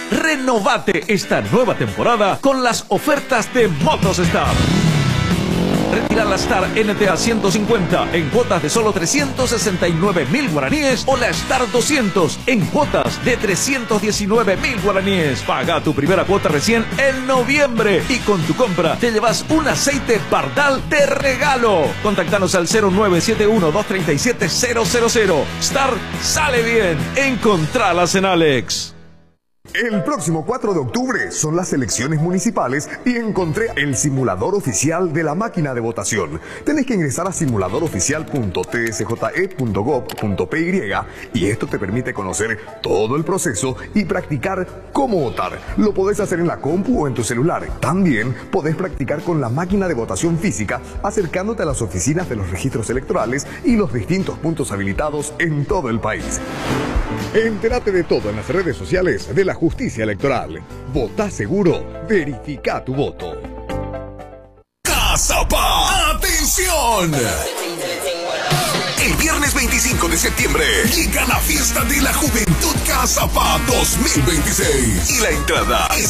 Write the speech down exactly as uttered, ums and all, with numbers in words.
Renovate esta nueva temporada con las ofertas de Motostar. Retira la Star N T A ciento cincuenta en cuotas de solo trescientos sesenta y nueve mil guaraníes o la Star doscientos en cuotas de trescientos diecinueve mil guaraníes. Paga tu primera cuota recién en noviembre y con tu compra te llevas un aceite Pardal de regalo. Contactanos al cero nueve siete uno, dos tres siete, cero cero cero. Star sale bien. Encontralas en Alex. El próximo cuatro de octubre son las elecciones municipales y encontré el simulador oficial de la máquina de votación. Tenés que ingresar a simulador oficial punto t s j e punto gov punto p y y esto te permite conocer todo el proceso y practicar cómo votar. Lo podés hacer en la compu o en tu celular. También podés practicar con la máquina de votación física acercándote a las oficinas de los registros electorales y los distintos puntos habilitados en todo el país. Entérate de todo en las redes sociales de la Justicia Electoral. Votá seguro, verifica tu voto. ¡Cazapá! ¡Atención! El viernes veinticinco de septiembre llega la fiesta de la Juventud Cazapá dos mil veintiséis y la entrada es